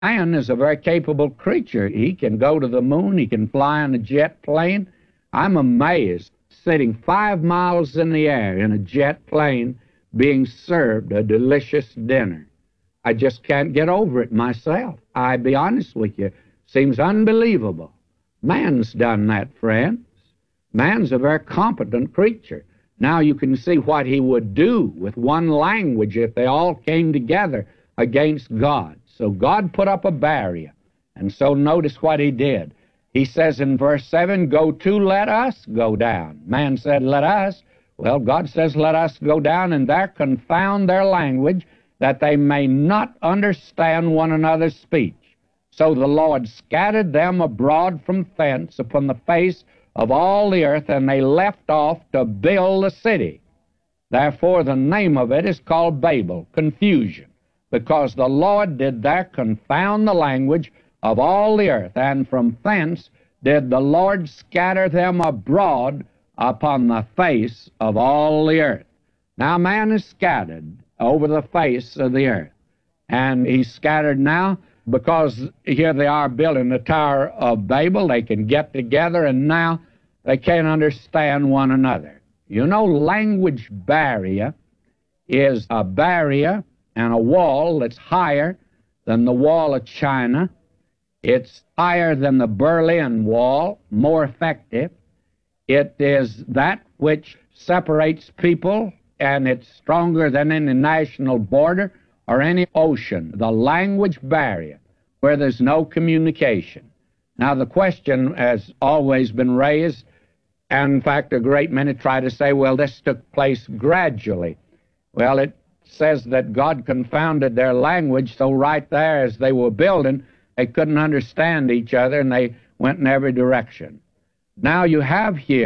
Man is a very capable creature. He can go to the moon. He can fly on a jet plane. I'm amazed, sitting 5 miles in the air in a jet plane being served a delicious dinner. I just can't get over it myself. I'll be honest with you. Seems unbelievable. Man's done that, friends. Man's a very competent creature. Now you can see what he would do with one language if they all came together against God. So God put up a barrier. And so notice what he did. He says in verse 7, "Go to, let us go down." Man said, "Let us." Well, God says, "Let us go down, and there confound their language, that they may not understand one another's speech." So the Lord scattered them abroad from thence upon the face of all the earth, and they left off to build the city. Therefore the name of it is called Babel, confusion, because the Lord did there confound the language of all the earth, and from thence did the Lord scatter them abroad upon the face of all the earth. Now man is scattered over the face of the earth, and he's scattered now because here they are building the Tower of Babel. They can get together, and now they can't understand one another. You know, language barrier is a barrier and a wall that's higher than the Wall of China. It's higher than the Berlin Wall, more effective. It is that which separates people, and it's stronger than any national border or any ocean. The language barrier, where there's no communication. Now, the question has always been raised, and in fact, a great many try to say, well, this took place gradually. Well, it says that God confounded their language, so right there as they were building, they couldn't understand each other, and they went in every direction. Now you have here